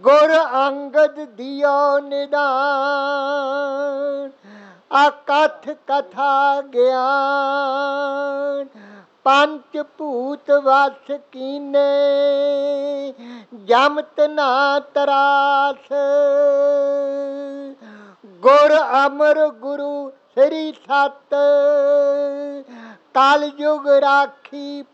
ਗੁਰ ਅੰਗਦ ਦਿਓ ਨਿਦਾਨ, ਅਕਥ ਕਥਾ ਗਿਆਨ। ਪੰਚ ਭੂਤ ਵਸ ਕੀਨੇ, ਜਮਤ ਨਾ ਤਰਾਸ। ਗੁਰ ਅਮਰ ਗੁਰੂ ਸ੍ਰੀ ਸਤ, ਕਲ ਯੁਗ ਰਾਖੀ